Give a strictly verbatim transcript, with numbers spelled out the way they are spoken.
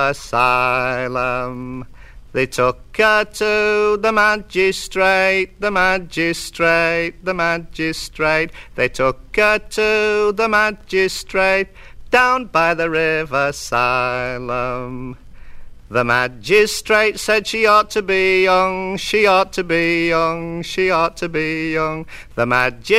asylum. They took her to the magistrate, the magistrate, the magistrate. They took her to the magistrate down by the river Silem. The magistrate said she ought to be young, she ought to be young, she ought to be young. The magistrate